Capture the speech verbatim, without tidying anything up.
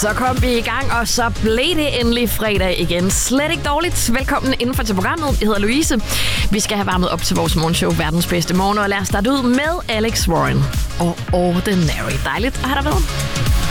Så kom vi i gang, og så blev det endelig fredag igen. Slet ikke dårligt. Velkommen indenfor til programmet. Jeg hedder Louise. Vi skal have varmet op til vores morgenshow, Verdens Bedste Morgen, og lad os starte ud med Alex Warren og Ordinary. Dejligt at have dig med.